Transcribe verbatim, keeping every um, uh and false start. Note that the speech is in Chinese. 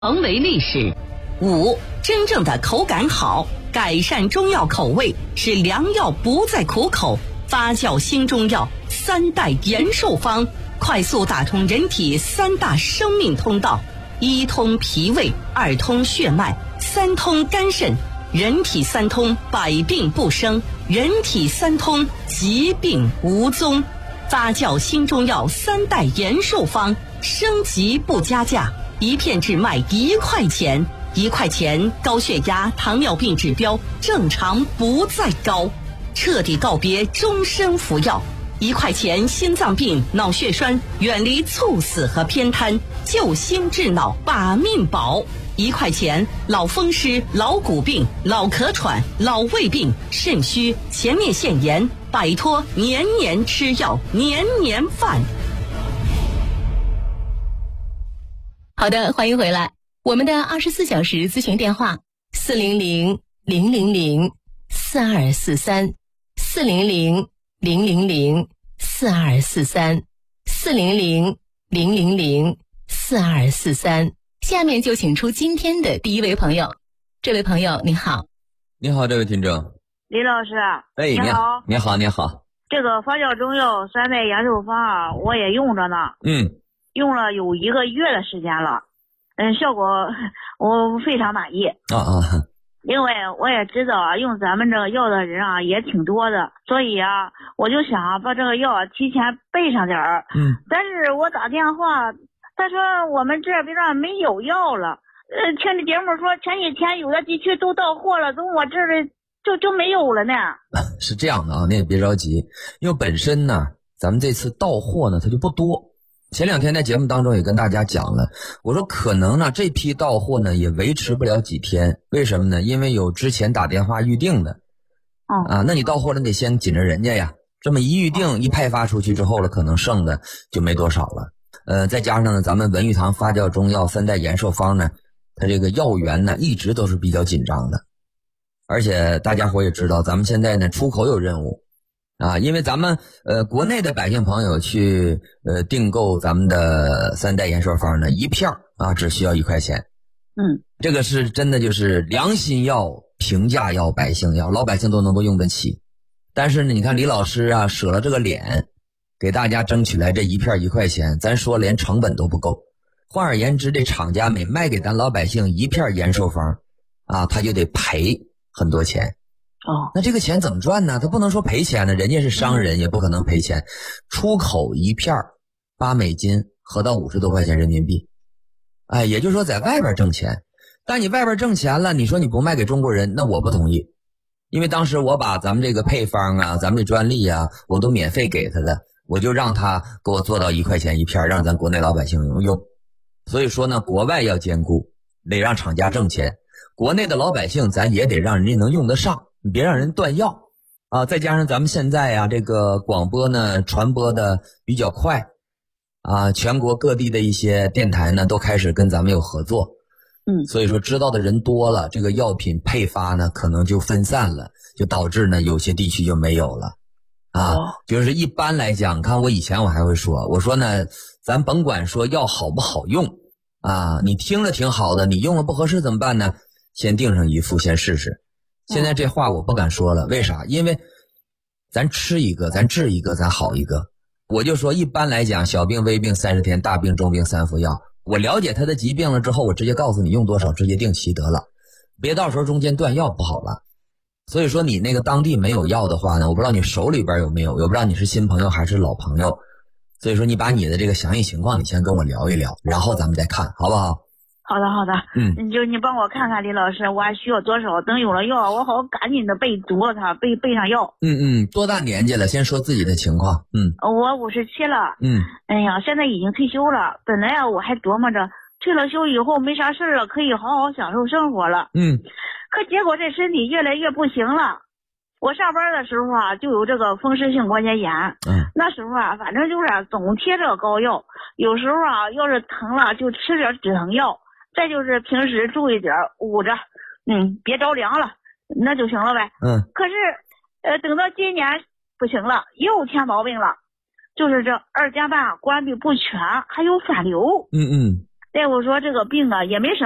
成为历史。五、真正的口感好，改善中药口味，使良药不再苦口，发酵新中药三代延寿方，快速打通人体三大生命通道：一通脾胃，二通血脉，三通肝肾。人体三通，百病不生；人体三通，疾病无踪。发酵新中药三代延寿方，升级不加价，一片只卖一块钱。一块钱，高血压、糖尿病指标正常不再高，彻底告别终身服药。一块钱，心脏病、脑血栓远离猝死和偏瘫，救心治脑把命保。一块钱，老风湿、老骨病、老咳喘、老胃病、肾虚、前列腺炎，摆脱年年吃药、年年犯。 好的，欢迎回来。我们的二十四小时咨询电话四零零零零零四二四三四零零零零零四二四三四零零零零零四二四三。下面就请出今天的第一位朋友。这位朋友你好。 你好，这位听众。 李老师。 哎，你好，你好，你好。 这个发酵中药三代延寿方啊，我也用着呢。 嗯。 用了有一个月的时间了。嗯，效果我非常满意啊啊！ 因为我也知道啊，用咱们这个药的人啊也挺多的，所以啊，我就想把这个药提前备上点儿。 嗯。但是我打电话，他说我们这边上没有药了。呃，听你节目说前几天有的地区都到货了，从我这里就就没有了呢。 是这样的啊，你也别着急，因为本身呢，咱们这次到货呢，它就不多。前两天在节目当中也跟大家讲了，我说可能呢这批到货呢也维持不了几天，为什么呢？因为有之前打电话预定的， 哦啊，那你到货了你得先紧着人家呀，这么一预定一派发出去之后了，可能剩的就没多少了。呃，再加上呢，咱们文玉堂发酵中药三代延寿方呢，它这个药源呢一直都是比较紧张的，而且大家伙也知道，咱们现在呢出口有任务。啊，因为咱们呃国内的百姓朋友去呃订购咱们的三代延寿方呢，一片啊只需要一块钱。 嗯， 这个是真的就是良心药、平价药、百姓药，老百姓都能够用得起。但是呢，你看李老师啊，舍了这个脸，给大家争取来这一片一块钱，咱说连成本都不够。换而言之，这厂家每卖给咱老百姓一片延寿方啊，他就得赔很多钱。 哦， 那这个钱怎么赚呢？他不能说赔钱呢，人家是商人，也不可能赔钱。出口一片八美金，合到五十多块钱人民币。哎，也就是说在外边挣钱。但你外边挣钱了，你说你不卖给中国人，那我不同意。因为当时我把咱们这个配方啊，咱们这专利啊，我都免费给他的，我就让他给我做到一块钱一片，让咱国内老百姓用。所以说呢，国外要兼顾，得让厂家挣钱，国内的老百姓咱也得让人家能用得上。你别让人断药啊！再加上咱们现在啊，这个广播呢传播的比较快啊，全国各地的一些电台呢都开始跟咱们有合作， 嗯， 所以说知道的人多了，这个药品配发呢可能就分散了，就导致呢有些地区就没有了啊。 哦、 就是一般来讲，看我以前我还会说，我说呢，咱甭管说药好不好用啊，你听着挺好的，你用了不合适怎么办呢？先订上一副先试试。现在这话我不敢说了，为啥？因为咱吃一个咱治一个咱好一个。我就说一般来讲，小病微病三十天，大病中病三服药。我了解他的疾病了之后，我直接告诉你用多少，直接定期得了，别到时候中间断药不好了。所以说你那个当地没有药的话呢，我不知道你手里边有没有，我不知道你是新朋友还是老朋友。所以说你把你的这个详细情况你先跟我聊一聊，然后咱们再看好不好？ 好的好的， 嗯， 就你帮我看看李老师，我还需要多少？等有了药，我好赶紧的备足了它，备备上药。 嗯嗯，多大年纪了？先说自己的情况。嗯， 我五十七了。 嗯， 哎呀，现在已经退休了。本来啊，我还琢磨着退了休以后没啥事了，可以好好享受生活了。 嗯， 可结果这身体越来越不行了。我上班的时候啊，就有这个风湿性关节炎。 嗯， 那时候啊，反正就是、啊、总贴着膏药，有时候啊，要是疼了就吃点止疼药。再就是平时注意点捂着，嗯，别着凉了，那就行了呗。 嗯。 可是，呃，等到今年不行了，又添毛病了，就是这二尖瓣关闭不全，还有反流。 嗯嗯。 大夫说这个病啊也没什么。